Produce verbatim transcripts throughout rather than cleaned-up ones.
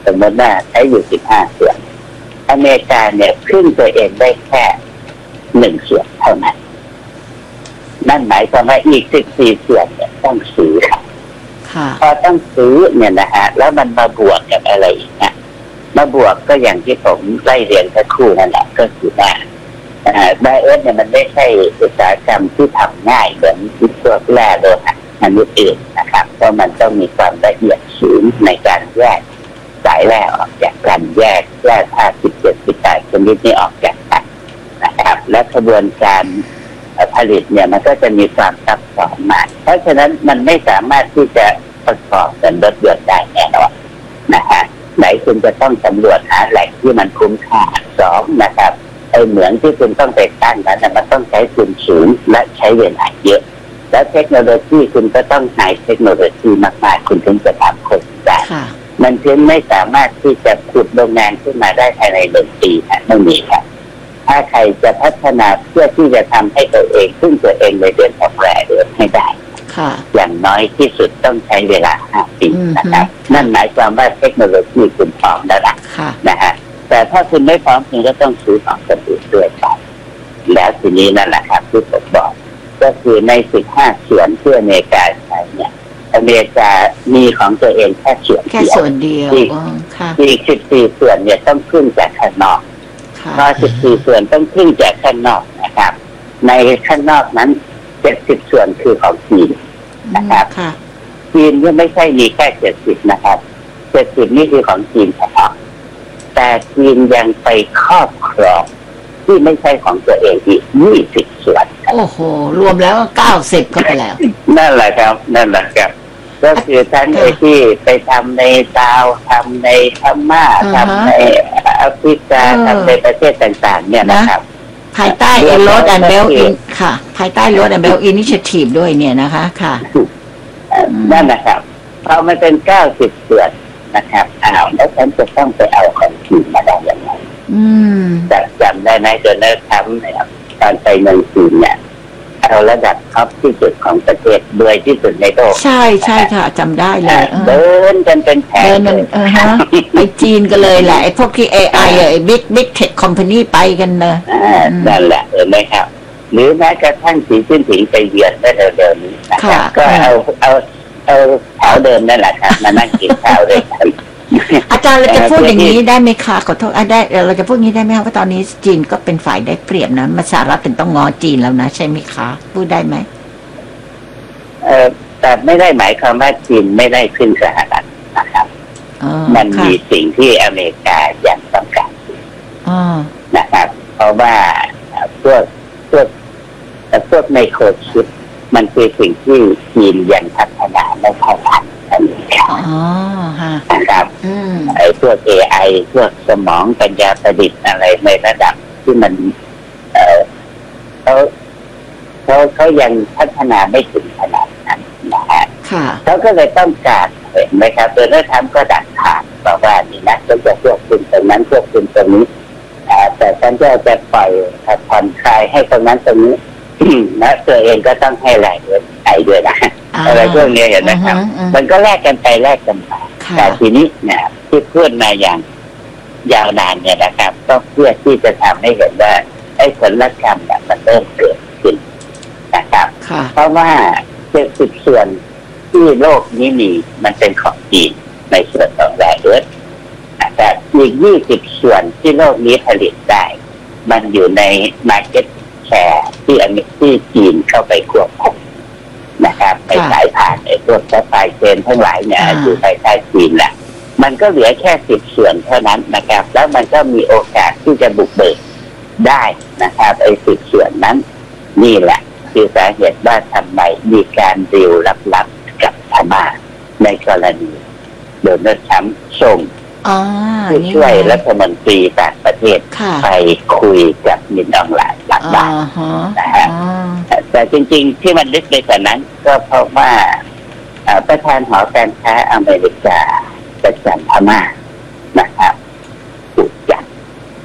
สมมติว่าใช้อยู่สิบห้าส่วนอเมริกาเนี่ยพึ่งตัวเองได้แค่หนึ่งส่วนเท่านั้นนั่นหมายความว่าอีกสิบสี่ส่วนเนี่ยต้องซื้อค่ะพอต้องซื้อเนี่ยนะฮะแล้วมันมาบวกกับอะไรอีกนะมาบวกก็อย่างที่ผมไล่เรียนสักครู่นั่นแหละก็คือว่าไบเอสเนี่ยมันไม่ใช่อุตสาหกรรมที่ทำง่ายเหมือนที่พวกแร่โลหะอันอื่นนะครับเพราะมันต้องมีความละเอียดสูงในการแยกสายแร่ออกจากกันแยกแร่ธาตุสิบเจ็ดสิบแปดชนิดนี้ออกจากกันนะครับและกระบวนการผลิตเนี่ยมันก็จะมีความซับซ้อนมากเพราะฉะนั้นมันไม่สามารถที่จะประกอบเป็นรถยนต์ได้แน่นอนนะฮะไหนคุณจะต้องสำรวจหาแหล่งที่มันคุ้มค่าสองนะครับไอ้เหมืองที่คุณต้องไปตั้งนั้นมันต้องใช้ทุนสูงและใช้เวลาเยอะและเทคโนโลยีคุณก็ต้องหาเทคโนโลยีมากๆคุณถึงจะทำคนได้มันถึงไม่สามารถที่จะขุดโรงงานขึ้นมาได้ภายในหนึ่งปีนะไม่มีครับถ้าใครจะพัฒนาเพื่อที่จะทำให้ตัวเองซึ่งตัวเองในเดือนของแร่เดือนให้ได้อย่างน้อยที่สุดต้องใช้เวลาห้าปีนะครับนั่นหมายความว่าเทคโนโลยีคุณพร้อมแล้วนะนะฮะแต่ถ้าคุณไม่พร้อมคุณก็ต้องซื้อของคนอื่นด้วยไปแล้วทีนี้นั่นแหละครับที่ผมบอกก็คือในสิบห้าส่วนที่อเมริกาใช้เนี่ยอเมริกามีของตัวเองแค่ส่วนเดียวแค่ส่วนเดียวอีกสิบสี่ส่วนเนี่ยต้องพึ่งจากข้างนอกพอสิบสี่ส่วนต้องพึ่งจากข้างนอกนะครับในข้างนอกนั้นเจ็ดสิบส่วนคือของจีนนะครับจีนเนี่ยไม่ใช่มีแค่เจ็ดสิบนะครับเจ็ดสิบนี่คือของจีนเฉพาะแต่จีนยังไปครอบครองที่ไม่ใช่ของตัวเองอีกยี่สิบส่วนโอ้โหรวมแล้วเก้าสิบเข้าไปแล้วนั่นแหละครับนั่นแหละครับก็คือทั้งไอ้ที่ไปทำในลาวทำในพม่าทำในแอฟริกาทำในประเทศต่างๆเนี่ยนะครับภายใต้ไอ้โรดแอนด์เบลอินค่ะภายใต้โรดแอนด์เบลอินิชิทีฟด้วยเนี่ยนะคะค่ะนั่นนะครับพอมันเป็นเก้าสิบส่วนนะครับอ้าวแล้วฉันจะต้องไปเอาของจีนมาได้ยังไงจะจำได้ไหมโดนัลด์ทรัมป์เนี่ยตอนไปเมืองจีนเนี่ยเอาระดับท็อปที่สุดของประเทศรวยที่สุดในโลกใช่ใช่ค่ะจำได้เลยเดินกันเป็นแถวเดินเออฮะไปจีนกันเลยแหละไอ้พวกที่ เอ ไอ ไอ้บิ๊กบิ๊กเทคคอมพานีไปกันนะนั่นแหละเห็นไหมครับหรือแม้กระทั่งสีจิ้นผิงไปเยือนได้เดินนี้นะครับก็เอาเอาเอาแถวเดินนั่นแหละครับมานั่งกินข้าวด้วยกันอาจารย์เราจะพูดอย่างนี้ได้ไหมคะขอโทษได้เราจะพูดอย่างนี้ได้ไหมคะว่าตอนนี้จีนก็เป็นฝ่ายได้เปรียบนะมาสหรัฐเป็นต้องงอจีนแล้วนะใช่ไหมคะพูดได้ไหมเออแต่ไม่ได้หมายความว่าจีนไม่ได้ขึ้นสหรัฐนะครับมันมีสิ่งที่อเมริกายังต้องการนะครับเพราะว่าพวกพวกพวกไมโครชิปมันคือสิ่งที่จีนยังพัฒนาไม่เท่าทันอเมริกานะครับไอ้พวก เอ ไอ พวกสมองปัญญาประดิษฐ์อะไรในระดับที่มันเออเขาเขาเขายังพัฒนาไม่ถึงขนาดนั้นนะฮะเขาก็เลยต้องการเห็นไหมครับโดยทำก็ดักทางบอกว่านี่นะฉันจะควบคุมตรงนั้นควบคุมตรงนี้แต่ฉันก็จะปล่อยผ่อนคลายให้ตรงนั้นตรงนี้นะตัวเองก็ต้องให้แรงด้วยไอ้ด้วยนะอะไรพวกนี้เห็นไหมครับมันก็แลกกันไปแลกกันมาแต่ทีนี้เนี่ยที่พูดมาอย่างยาวนานเนี่ยนะครับก็เพื่อที่จะทำให้เห็นว่าไอ้ผลกรรมเนี่ยมันเริ่มเกิดขึ้นนะครับเพราะว่าเจ็ดสิบส่วนที่โลกนี้มีมันเป็นของจีนในส่วนของแร่เอิร์ธแต่อีกยี่สิบส่วนที่โลกนี้ผลิตได้มันอยู่ใน market share ที่อันนี้ที่จีนเข้าไปควบคุมนะครับไปสายผ่านไอ้พวกซัพพลายเชนทั้งหลายเนี่ยอยู่ภายใต้จีนแหละมันก็เหลือแค่สิบส่วนเท่านั้นนะครับแล้วมันก็มีโอกาสที่จะบุกเบิกได้นะครับไอ้สิบส่วนนั้นนี่แหละคือสาเหตุว่าทำไมมีการดีลลับๆกับพม่าในกรณีโดนัลด์ทรัมป์ส่งผู้ช่วยรัฐมนตรีต่างประเทศไปคุยกับมินอองหลายหลักบ้านนะฮะแต่จริงๆที่มันลึกไปกว่านั้นก็เพราะว่าประธานหอการค้าอเมริกาประจำพม่านะครับถูกจับ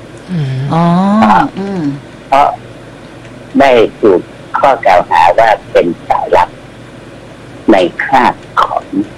เพราะได้ถูกข้อกล่าวหาว่าเป็นสายลับในคราบของ